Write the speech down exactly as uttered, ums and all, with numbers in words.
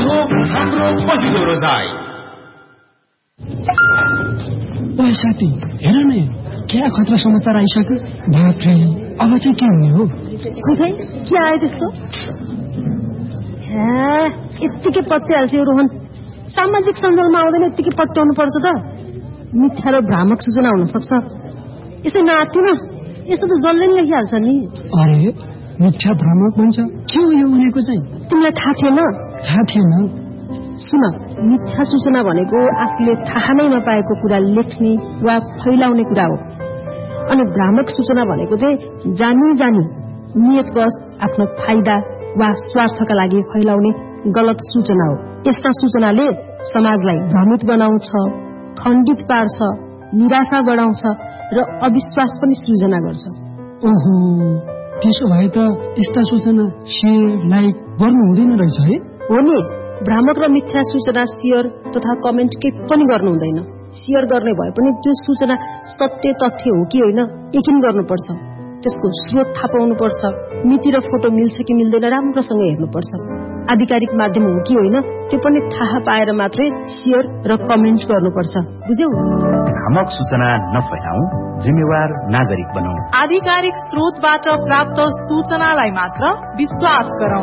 हो हाम्रो पहिलो रोजाइ। ओए साथी हेर न, क्या खतरा समाचार आइसक्यो। बाफ्रे, अब चाहिँ के हुने हो? खै के आयो त्यस्तो? यत्तिकै पत्याइहाल्छ यो रोहन। सामाजिक सञ्जालमा आउँदैन यत्तिकै पत्याउनु पर्छ त। मिथ्या र भ्रामक सूचना हुन सक्छ। यसै नआत्तिन, यसो त जसले नि लेखिहाल्छ नि। अरे मिथ्या भ्रामक भन्छ, के हो यो भनेको चाहिँ? तिमीलाई थाहा थिएन? थाहा थिएन। सुन, मिथ्या सूचना भनेको आफूले थाहा नै नपाएको कुरा लेख्ने वा फैलाउने कुरा हो। अनि भ्रामक सूचना भनेको चाहिँ जानी जानी नियतवश आफ्नो फाइदा वा स्वार्थका लागि फैलाउने गलत सूचना हो। यस्ता सूचनाले समाजलाई भ्रमित बनाउँछ, खण्डित पार्छ, निराशा बढाउँछ र अविश्वास पनि सृजना गर्छ। ओहो, त्यसो भए त यस्ता सूचना शेयर लाइक गर्नु हुँदैन रहेछ है? हो नि, भ्रामक र मिथ्या सूचना शेयर तथा कमेन्ट के पनि गर्नु हुँदैन। शेयर गर्ने भए पनि त्यो सूचना सत्य तथ्य हो कि होइन यकिन गर्नुपर्छ। त्यसको स्रोत थाहा पाउनुपर्छ, मिति र फोटो मिल्छ कि मिल्दैन राम्रोसँग हेर्नुपर्छ। आधिकारिक माध्यम हो कि होइन त्यो पनि थाहा पाएर मात्रै शेयर र कमेन्ट गर्नुपर्छ। बुझ्यौ? भ्रामक सूचना नफैलाऊ, जिम्मेवार नागरिक बनाऊ। आधिकारिक स्रोतबाट प्राप्त सूचनालाई मात्र विश्वास गरौँ।